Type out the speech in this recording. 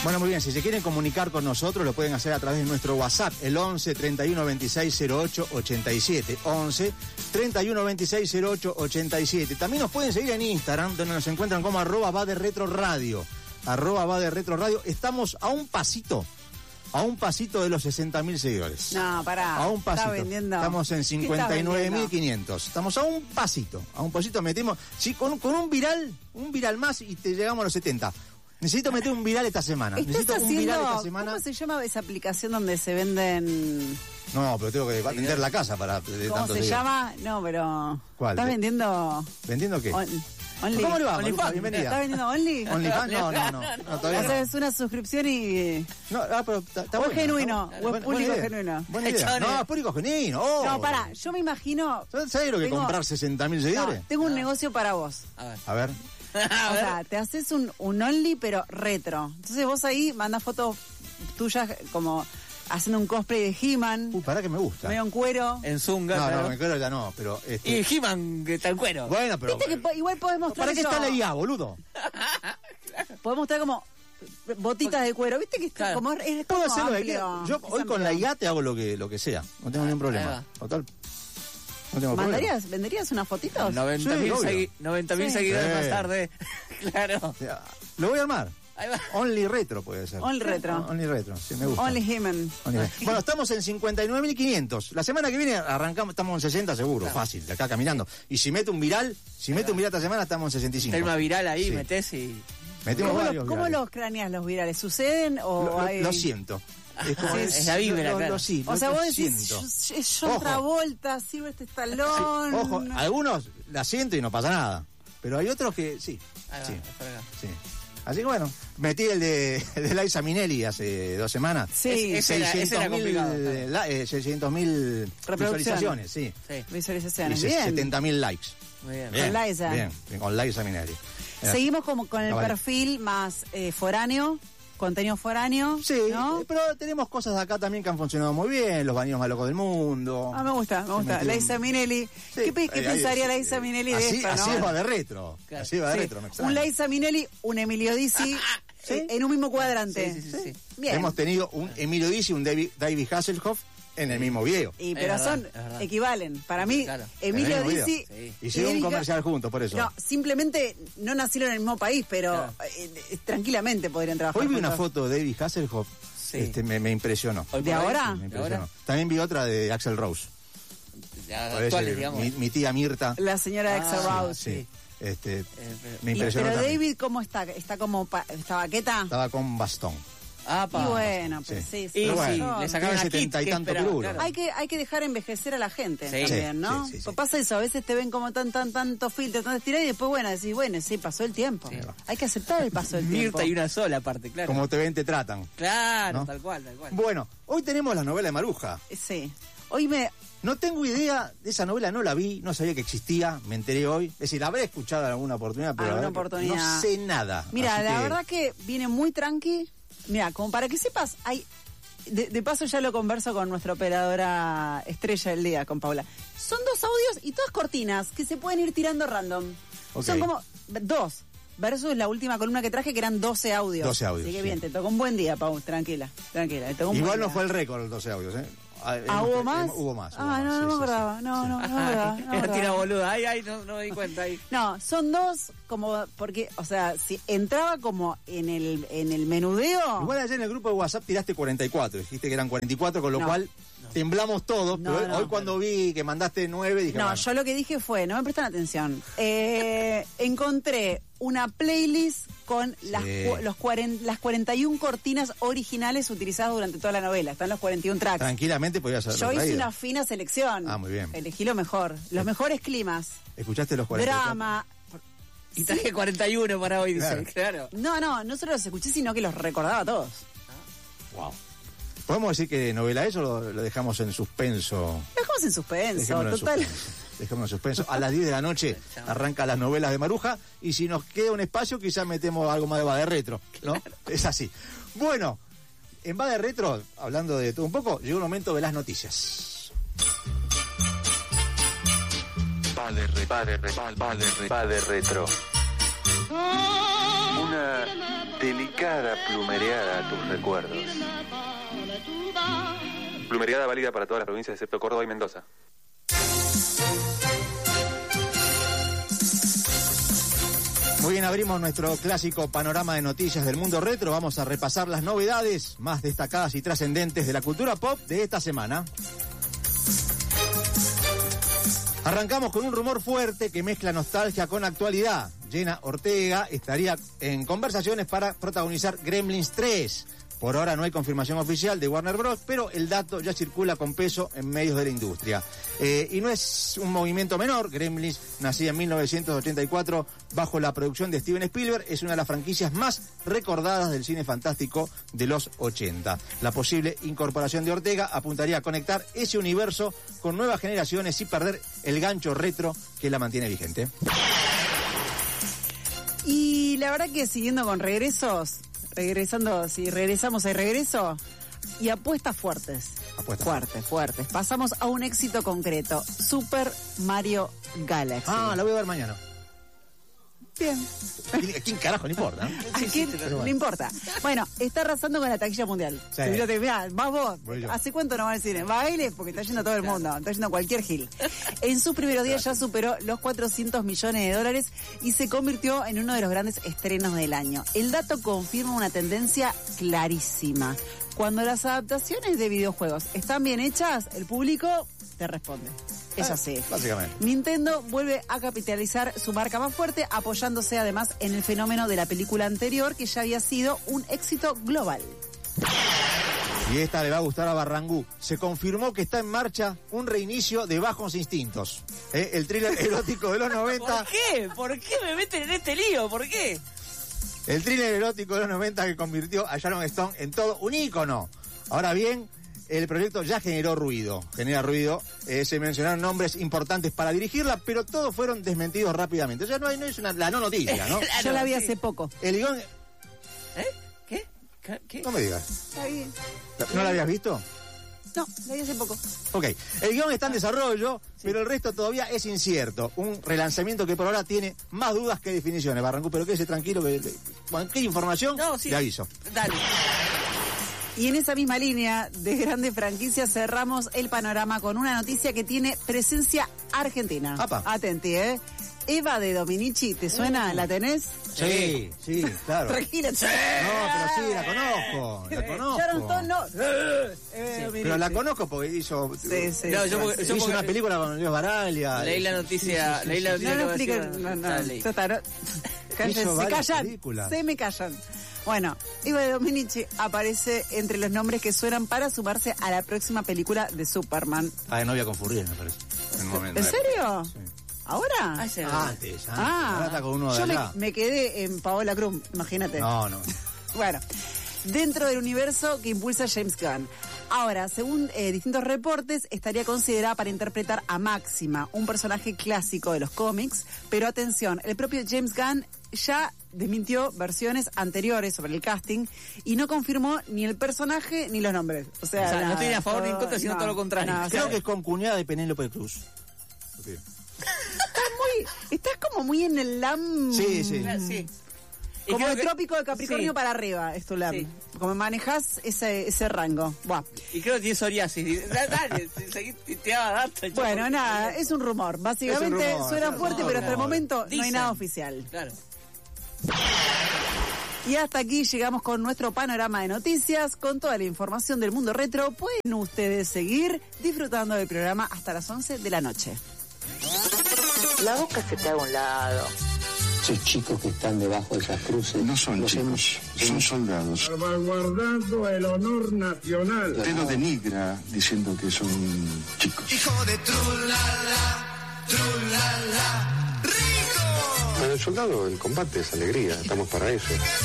Bueno, muy bien, si se quieren comunicar con nosotros lo pueden hacer a través de nuestro WhatsApp, el 11 31 26 08 87, 11 31 26 08 87. También nos pueden seguir en Instagram, donde nos encuentran como @vaderetroradio, @vaderetroradio. Estamos a un pasito de los 60.000 seguidores. No, pará. A un pasito. Está vendiendo. Estamos en 59.500. Estamos a un pasito metimos. Sí, con un viral más y te llegamos a los 70. Necesito meter un viral esta semana. ¿Cómo se llama esa aplicación donde se venden? No, pero tengo que vender la casa para... ¿Cómo se llama? No, pero... ¿Cuál? ¿Estás vendiendo? ¿Vendiendo qué? Only. ¿Cómo le va, Maruja? Bienvenida. ¿Estás vendiendo Only? ¿OnlyFans? No, todavía o sea, no. es una suscripción y... No, pero está o bueno, es genuino, ¿no? o es público genuino. Buena idea. No, es público genuino. Oh. No, pará, yo me imagino... ¿Sabes lo que comprar 60.000 seguidores? No, tengo un negocio para vos. A ver. O sea, te haces un Only, pero retro. Entonces vos ahí mandás fotos tuyas como haciendo un cosplay de He-Man. Pará que me gusta. Medio en cuero. En zunga. No, en cuero ya no, pero... Y He-Man que está en cuero. Bueno, pero... Viste que igual podés mostrar ¿Para qué eso? está la IA, boludo? Podés mostrar como botitas de cuero. ¿Viste que está como es Puedo como hacer lo que amplio? quiera. Yo hoy con la IA te hago lo que sea. No tengo ningún problema. Total. No tengo problema. ¿Venderías unas fotitos? 90.000 seguidores más tarde. Claro. Lo voy a armar. Ahí va. Only Retro puede ser. Only Retro. Only Retro, sí, me gusta. Only He-Man. Bueno, estamos en 59.500. La semana que viene arrancamos, estamos en 60 seguro, claro. Fácil, de acá caminando. Y si mete un viral esta semana estamos en 65. Tema viral ahí, sí. metés y... Metemos varios ¿Cómo los craneás los virales? ¿Suceden o hay...? Lo siento. Es la vibra, claro. Sí, o sea, vos decís, John Travolta, Sylvester Stallone... Sí, ojo, algunos la siento y no pasa nada. Pero hay otros que sí. Sí. Así que bueno, metí el de Liza Minnelli hace 2 semanas. Sí. 600.000 visualizaciones, sí. Visualizaciones, y bien. 70.000 likes. Bien. Con Liza. Bien, con Liza Minnelli. Seguimos como con el perfil más foráneo, contenido foráneo. Sí, ¿no? pero tenemos cosas de acá también que han funcionado muy bien, los baños más locos del mundo. Me gusta. Liza Minnelli. Sí, ¿Qué pensaría Liza Minnelli de esto, así no? va de retro. Claro. Así va de retro, me extraña. Un Liza Minnelli, un Emilio Dizzi, en un mismo cuadrante. Sí. Bien. Hemos tenido un Emilio Dizzi y un David Hasselhoff en el mismo video. Pero equivalen. Para mí, claro. Emilio Dizzi... Hicieron un comercial juntos, por eso. No, simplemente no nacieron en el mismo país, pero tranquilamente podrían trabajar Hoy vi juntos. una foto de David Hasselhoff, me impresionó. ¿De ahora? Me impresionó. También vi otra de Axl Rose. Actuales, digamos. Mi tía Mirta. La señora Axl Rose. Sí. Me impresionó. Pero también. David, ¿cómo está? ¿Está como esta baqueta? Estaba con bastón. Y bueno, pues sí. Y bueno, le sacaban 70 y tanto kilos. Hay que dejar envejecer a la gente también, ¿no? Sí. Pues pasa eso, a veces te ven como tanto filtro, tan estirado y después, decís, sí, pasó el tiempo. Sí. Hay que aceptar el paso del tiempo. Mirta y una sola aparte, claro. Como te ven, te tratan. Claro, ¿no? tal cual. Bueno, hoy tenemos la novela de Maruja. Sí. No tengo idea de esa novela, no la vi, no sabía que existía, me enteré hoy. Es decir, la habré escuchado en alguna oportunidad, pero no sé nada. Mira, la verdad que viene muy tranqui. Mira, como para que sepas, hay de paso ya lo converso con nuestra operadora estrella del día, con Paula. Son 2 audios y todas cortinas que se pueden ir tirando random. Okay. Son como 2 versus la última columna que traje que eran 12 audios. 12 audios. Así que bien, te tocó un buen día, Pau, tranquila. Igual no fue el récord los 12 audios, ¿eh? ¿Hubo más? Hubo más. No me acordaba. No Era tira boluda. No me di cuenta ahí. No, son 2 como porque, o sea, si entraba como en el menudeo. Igual ayer en el grupo de WhatsApp tiraste 44, dijiste que eran 44, con lo cual temblamos todos, pero hoy cuando vi que mandaste 9 dije... yo lo que dije fue, no me prestan atención, encontré una playlist con las 41 cortinas originales utilizadas durante toda la novela. Están los 41 tracks. Tranquilamente podías haberlo Yo hice traído. una fina selección. Muy bien. Elegí lo mejor. Los mejores climas. ¿Escuchaste los 41? Drama. Y traje 41 para hoy, dice. Claro. No solo los escuché, sino que los recordaba a todos. Wow. ¿Podemos decir que novela eso o lo dejamos en suspenso? Lo dejamos en suspenso, total. Dejamos en suspenso. A las 10 de la noche arranca las novelas de Maruja y si nos queda un espacio quizás metemos algo más de Va de Retro, ¿no? Es así. Bueno, en Va de Retro, hablando de todo un poco, llegó el momento de las noticias. Va de Retro. Una delicada cada plumereada a tus recuerdos. Plumereada válida para todas las provincias excepto Córdoba y Mendoza. Muy bien, abrimos nuestro clásico panorama de noticias del mundo retro. Vamos a repasar las novedades más destacadas y trascendentes de la cultura pop de esta semana. Arrancamos con un rumor fuerte que mezcla nostalgia con actualidad. Jenna Ortega estaría en conversaciones para protagonizar Gremlins 3. Por ahora no hay confirmación oficial de Warner Bros., pero el dato ya circula con peso en medios de la industria. Y no es un movimiento menor. Gremlins, nacida en 1984 bajo la producción de Steven Spielberg, es una de las franquicias más recordadas del cine fantástico de los 80. La posible incorporación de Ortega apuntaría a conectar ese universo con nuevas generaciones sin perder el gancho retro que la mantiene vigente. Y la verdad que siguiendo con regresamos al regreso y apuestas fuertes. Fuertes. Pasamos a un éxito concreto, Super Mario Galaxy. Ah, la voy a ver mañana. Bien. ¿A quién carajo le importa? ¿A quién le importa? Bueno, está arrasando con la taquilla mundial. Sí. Mirá, vas vos. ¿Hace cuánto no va al cine? Baile, porque está yendo todo el mundo. Está yendo cualquier gil. En sus primeros días ya superó los $400 millones y se convirtió en uno de los grandes estrenos del año. El dato confirma una tendencia clarísima. Cuando las adaptaciones de videojuegos están bien hechas, el público te responde. Es así. Básicamente. Nintendo vuelve a capitalizar su marca más fuerte, apoyándose además en el fenómeno de la película anterior, que ya había sido un éxito global. Y esta le va a gustar a Barrangú. Se confirmó que está en marcha un reinicio de Bajos Instintos. El thriller erótico de los 90. ¿Por qué? ¿Por qué me meten en este lío? ¿Por qué? El thriller erótico de los 90 que convirtió a Sharon Stone en todo un ícono. Ahora bien, el proyecto ya genera ruido. Se mencionaron nombres importantes para dirigirla, pero todos fueron desmentidos rápidamente. O sea, no es la no noticia, ¿no? Claro, yo la vi hace poco. El guión... ¿Qué? No me digas. Está bien. ¿No la habías visto? No, la vi hace poco. Ok. El guión está en desarrollo, pero el resto todavía es incierto. Un relanzamiento que por ahora tiene más dudas que definiciones, Barrangú, pero quédese tranquilo que cualquier información le aviso. Dale. Y en esa misma línea de grandes franquicias cerramos el panorama con una noticia que tiene presencia argentina. Apa. Atenti, Eva de Dominici, ¿te suena? ¿La tenés? Sí, claro. Tranquila. No, pero sí, la conozco. Sharon Stone no. Pero la conozco porque hizo... Sí. No, hizo una película con Dios Baraglia. Leí la noticia. No lo expliquen. Se me callan. Bueno, Eva de Dominici aparece entre los nombres que suenan para sumarse a la próxima película de Superman. No voy a confundir, me parece. ¿En serio? Sí. ¿Ahora? Antes. Ahora está con uno de allá. Me quedé en Paola Krum, imagínate. No. Bueno, dentro del universo que impulsa James Gunn. Ahora, según distintos reportes, estaría considerada para interpretar a Máxima, un personaje clásico de los cómics, pero atención, el propio James Gunn ya desmintió versiones anteriores sobre el casting y no confirmó ni el personaje ni los nombres. O sea no estoy ni a favor ni en contra, sino todo lo contrario. Creo que es con cuñada de Penélope Cruz. Okay. Estás como muy en el LAM. Sí. Como el trópico de Capricornio para arriba, es tu LAM. Sí. Como manejas ese rango. Buah. Y creo que tiene psoriasis. Dale, te daba datos. Bueno, nada, es un rumor. Básicamente suena fuerte, pero hasta el momento no hay nada oficial. Claro. Y hasta aquí llegamos con nuestro panorama de noticias, con toda la información del mundo retro. Pueden ustedes seguir disfrutando del programa hasta las 11 de la noche. La boca se te haga a un lado. Esos chicos que están debajo de esas cruces no son chicos, son soldados. Salvaguardando el honor nacional. Usted lo denigra diciendo que son chicos. Hijo de trulala, rico. Para el soldado el combate es alegría, estamos para eso.